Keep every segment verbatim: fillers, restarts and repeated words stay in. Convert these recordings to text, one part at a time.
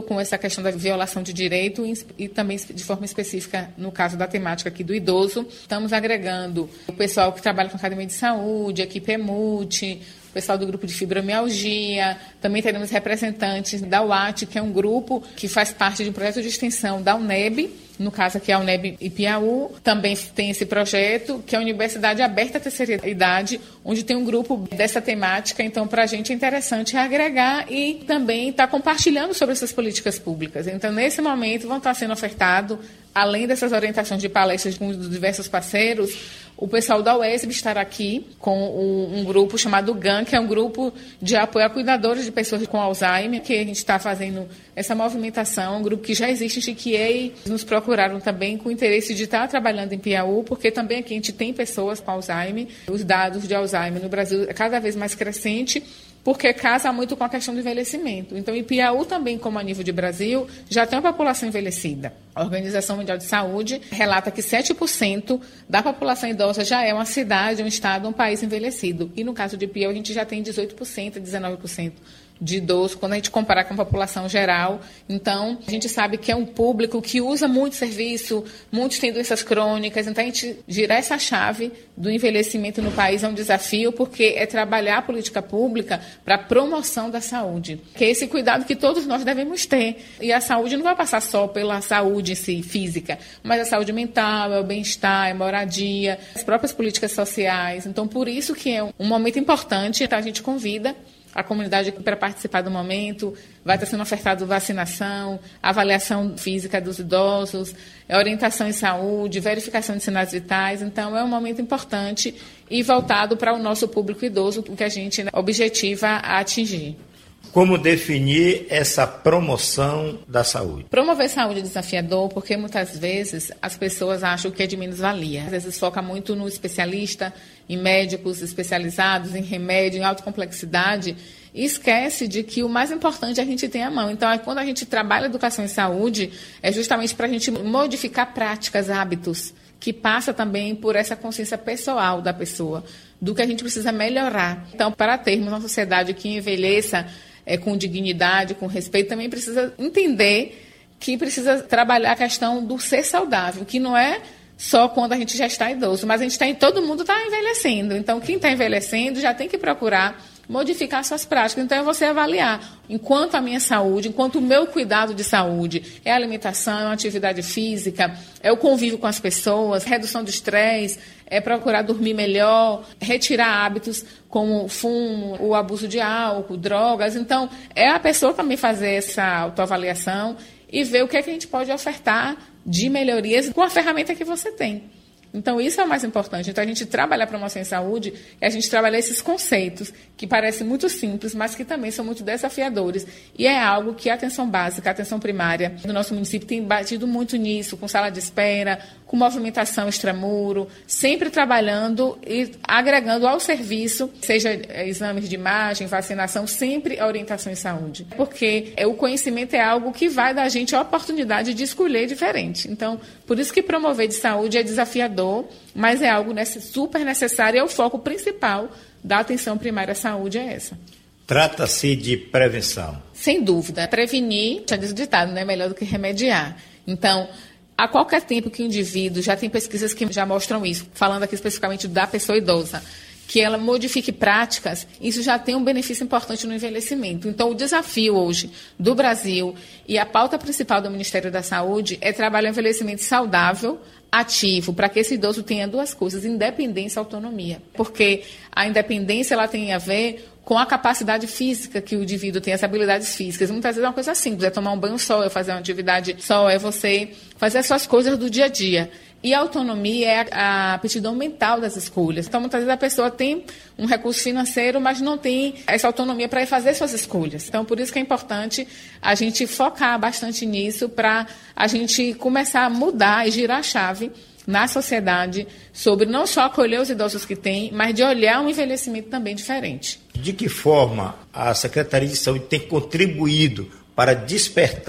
com essa questão da violação de direito e também de forma específica no caso da temática aqui do idoso. Estamos agregando o pessoal que trabalha com academia de saúde, a equipe EMUT, o pessoal do grupo de fibromialgia, também teremos representantes da U A T, que é um grupo que faz parte de um projeto de extensão da UNEB, no caso aqui é a UNEB Ipiaú, também tem esse projeto, que é a Universidade Aberta à Terceira Idade, onde tem um grupo dessa temática, então para a gente é interessante agregar e também estar tá compartilhando sobre essas políticas públicas. Então, nesse momento, vão estar sendo ofertados, além dessas orientações de palestras com os diversos parceiros, o pessoal da U E S B estará aqui com um grupo chamado G A N, que é um grupo de apoio a cuidadores de pessoas com Alzheimer, que a gente está fazendo essa movimentação, um grupo que já existe em Chiquié e nos procuraram também com o interesse de estar trabalhando em Piauí, porque também aqui a gente tem pessoas com Alzheimer, os dados de Alzheimer no Brasil é cada vez mais crescente, porque casa muito com a questão do envelhecimento. Então, em Piauí também, como a nível de Brasil, já tem uma população envelhecida. A Organização Mundial de Saúde relata que sete por cento da população idosa já é uma cidade, um estado, um país envelhecido. E no caso de Piauí, a gente já tem dezoito por cento, dezenove por cento de idosos, quando a gente comparar com a população geral. Então, a gente sabe que é um público que usa muito serviço, muitos têm doenças crônicas, então a gente girar essa chave do envelhecimento no país é um desafio, porque é trabalhar a política pública para a promoção da saúde, que é esse cuidado que todos nós devemos ter. E a saúde não vai passar só pela saúde em si, física, mas a saúde mental, é o bem-estar, é a moradia, as próprias políticas sociais. Então, por isso que é um momento importante, então a gente convida a comunidade para participar do momento, vai estar sendo ofertado vacinação, avaliação física dos idosos, orientação em saúde, verificação de sinais vitais. Então, é um momento importante e voltado para o nosso público idoso, que a gente, né, objetiva a atingir. Como definir essa promoção da saúde? Promover saúde é desafiador porque muitas vezes as pessoas acham que é de menos-valia. Às vezes foca muito no especialista, em médicos especializados, em remédio, em alta complexidade, e esquece de que o mais importante é a gente ter à mão. Então, quando a gente trabalha educação em saúde, é justamente para a gente modificar práticas, hábitos, que passa também por essa consciência pessoal da pessoa, do que a gente precisa melhorar. Então, para termos uma sociedade que envelheça é, com dignidade, com respeito, também precisa entender que precisa trabalhar a questão do ser saudável, que não é só quando a gente já está idoso, mas a gente está em todo mundo está envelhecendo. Então, quem está envelhecendo já tem que procurar modificar suas práticas. Então, é você avaliar enquanto a minha saúde, enquanto o meu cuidado de saúde é a alimentação, é uma atividade física, é o convívio com as pessoas, redução do estresse, é procurar dormir melhor, retirar hábitos como o fumo, o abuso de álcool, drogas. Então, é a pessoa também fazer essa autoavaliação e ver o que é que a gente pode ofertar de melhorias com a ferramenta que você tem. Então, isso é o mais importante. Então, a gente trabalhar a promoção em saúde é a gente trabalhar esses conceitos que parecem muito simples, mas que também são muito desafiadores. E é algo que a atenção básica, a atenção primária do nosso município tem batido muito nisso, com sala de espera, com movimentação extramuro, sempre trabalhando e agregando ao serviço, seja exames de imagem, vacinação, sempre a orientação em saúde. Porque o conhecimento é algo que vai dar a gente a oportunidade de escolher diferente. Então, por isso que promover de saúde é desafiador, mas é algo super necessário e é o foco principal da atenção primária à saúde é essa. Trata-se de prevenção. Sem dúvida. Prevenir, já diz o ditado, né? Melhor do que remediar. Então, a qualquer tempo que o indivíduo, já tem pesquisas que já mostram isso, falando aqui especificamente da pessoa idosa, que ela modifique práticas, isso já tem um benefício importante no envelhecimento. Então, o desafio hoje do Brasil e a pauta principal do Ministério da Saúde é trabalhar o envelhecimento saudável, ativo, para que esse idoso tenha duas coisas, independência e autonomia. Porque a independência ela tem a ver com a capacidade física que o indivíduo tem, as habilidades físicas. Muitas vezes é uma coisa simples, é tomar um banho só, é fazer uma atividade só, é você fazer as suas coisas do dia a dia. E a autonomia é a, a aptidão mental das escolhas. Então, muitas vezes a pessoa tem um recurso financeiro, mas não tem essa autonomia para fazer suas escolhas. Então, por isso que é importante a gente focar bastante nisso para a gente começar a mudar e girar a chave na sociedade sobre não só acolher os idosos que tem, mas de olhar um envelhecimento também diferente. De que forma a Secretaria de Saúde tem contribuído para despertar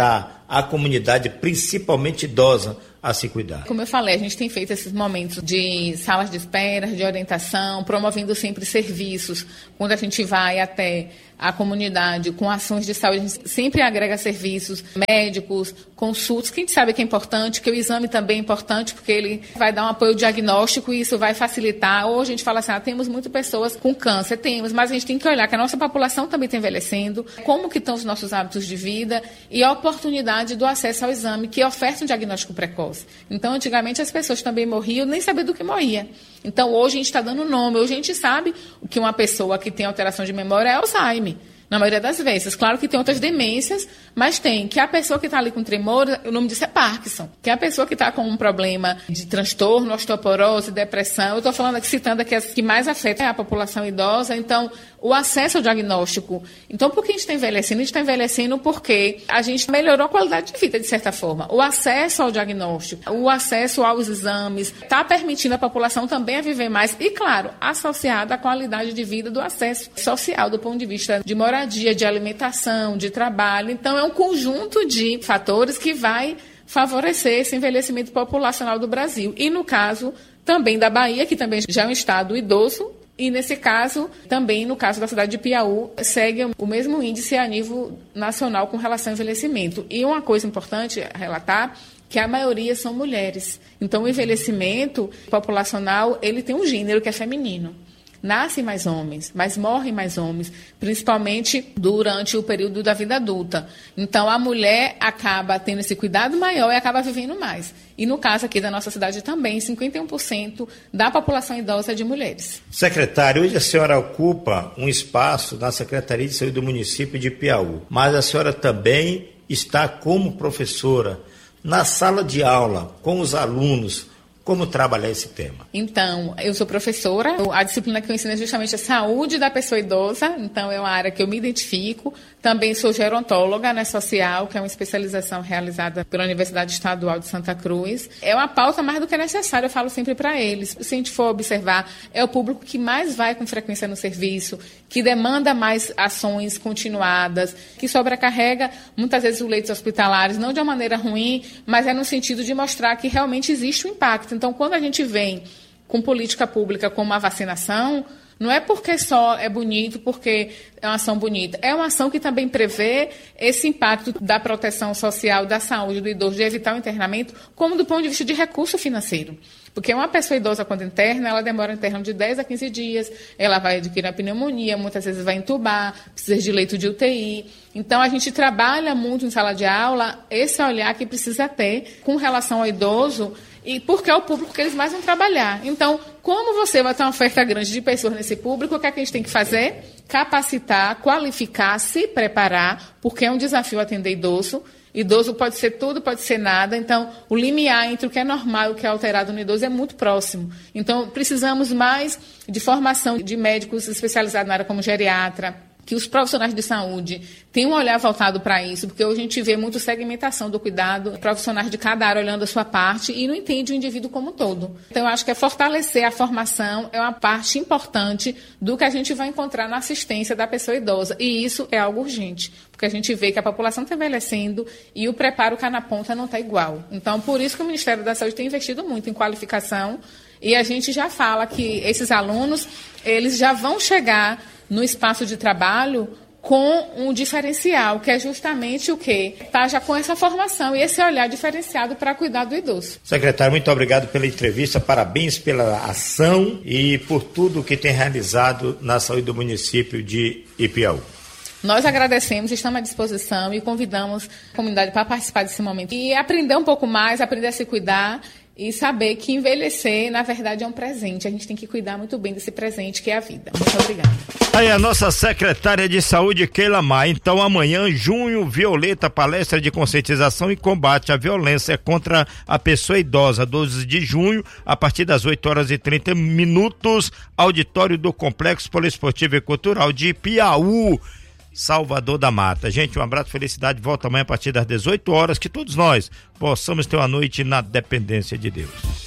a comunidade, principalmente idosa, a se cuidar? Como eu falei, a gente tem feito esses momentos de salas de espera, de orientação, promovendo sempre serviços. Quando a gente vai até a comunidade com ações de saúde, a gente sempre agrega serviços médicos, consultas, que a gente sabe que é importante, que o exame também é importante, porque ele vai dar um apoio diagnóstico e isso vai facilitar. Ou a gente fala assim, ah, temos muitas pessoas com câncer, temos, mas a gente tem que olhar que a nossa população também está envelhecendo, como que estão os nossos hábitos de vida e a oportunidade do acesso ao exame, que oferece um diagnóstico precoce. Então, antigamente, as pessoas também morriam, nem sabia do que morria. Então, hoje a gente está dando nome, hoje a gente sabe que uma pessoa que tem alteração de memória é Alzheimer, na maioria das vezes. Claro que tem outras demências, mas tem. Que a pessoa que está ali com tremor, o nome disso é Parkinson. Que a pessoa que está com um problema de transtorno, osteoporose, depressão, eu estou falando aqui, citando aqui as que mais afetam a população idosa, então, o acesso ao diagnóstico. Então, por que a gente está envelhecendo? A gente está envelhecendo porque a gente melhorou a qualidade de vida, de certa forma. O acesso ao diagnóstico, o acesso aos exames, está permitindo a população também a viver mais e, claro, associado à qualidade de vida do acesso social, do ponto de vista de moradia, de alimentação, de trabalho. Então, é um conjunto de fatores que vai favorecer esse envelhecimento populacional do Brasil. E, no caso, também da Bahia, que também já é um estado idoso, e, nesse caso, também no caso da cidade de Piauí, segue o mesmo índice a nível nacional com relação ao envelhecimento. E uma coisa importante a relatar, que a maioria são mulheres. Então, o envelhecimento populacional, ele tem um gênero que é feminino. Nascem mais homens, mas morrem mais homens, principalmente durante o período da vida adulta. Então, a mulher acaba tendo esse cuidado maior e acaba vivendo mais. E no caso aqui da nossa cidade também, cinquenta e um por cento da população idosa é de mulheres. Secretário, hoje a senhora ocupa um espaço na Secretaria de Saúde do município de Piauí, mas a senhora também está como professora na sala de aula com os alunos. Como trabalhar esse tema? Então, eu sou professora, a disciplina que eu ensino é justamente a saúde da pessoa idosa, então é uma área que eu me identifico. Também sou gerontóloga, né, social, que é uma especialização realizada pela Universidade Estadual de Santa Cruz. É uma pauta mais do que necessária, eu falo sempre para eles. Se a gente for observar, é o público que mais vai com frequência no serviço, que demanda mais ações continuadas, que sobrecarrega muitas vezes os leitos hospitalares, não de uma maneira ruim, mas é no sentido de mostrar que realmente existe um impacto. Então, quando a gente vem com política pública como a vacinação, não é porque só é bonito, porque é uma ação bonita. É uma ação que também prevê esse impacto da proteção social, da saúde do idoso, de evitar o internamento, como do ponto de vista de recurso financeiro. Porque uma pessoa idosa, quando interna, ela demora em termo de dez a quinze dias, ela vai adquirir a pneumonia, muitas vezes vai entubar, precisa de leito de U T I. Então, a gente trabalha muito em sala de aula esse olhar que precisa ter com relação ao idoso, e porque é o público que eles mais vão trabalhar. Então, como você vai ter uma oferta grande de pessoas nesse público, o que é que a gente tem que fazer? Capacitar, qualificar, se preparar, porque é um desafio atender idoso. Idoso pode ser tudo, pode ser nada. Então, o limiar entre o que é normal e o que é alterado no idoso é muito próximo. Então, precisamos mais de formação de médicos especializados na área como geriatra, que os profissionais de saúde tenham um olhar voltado para isso, porque hoje a gente vê muito segmentação do cuidado, profissionais de cada área olhando a sua parte e não entende o indivíduo como um todo. Então, eu acho que é fortalecer a formação, é uma parte importante do que a gente vai encontrar na assistência da pessoa idosa. E isso é algo urgente, porque a gente vê que a população está envelhecendo e o preparo cá na ponta não está igual. Então, por isso que o Ministério da Saúde tem investido muito em qualificação e a gente já fala que esses alunos, eles já vão chegar no espaço de trabalho com um diferencial, que é justamente o quê? Tá já com essa formação e esse olhar diferenciado para cuidar do idoso. Secretário, muito obrigado pela entrevista, parabéns pela ação e por tudo que tem realizado na saúde do município de Ipiaú. Nós agradecemos, estamos à disposição e convidamos a comunidade para participar desse momento e aprender um pouco mais, aprender a se cuidar e saber que envelhecer, na verdade, é um presente. A gente tem que cuidar muito bem desse presente que é a vida. Muito obrigada. Aí a nossa secretária de saúde, Keila Maia. Então amanhã, junho, Violeta, palestra de conscientização e combate à violência contra a pessoa idosa, doze de junho, a partir das oito horas e trinta minutos, auditório do Complexo Poliesportivo e Cultural de Piauí, Salvador da Mata. Gente, um abraço, felicidade, volta amanhã a partir das dezoito horas, que todos nós possamos ter uma noite na dependência de Deus.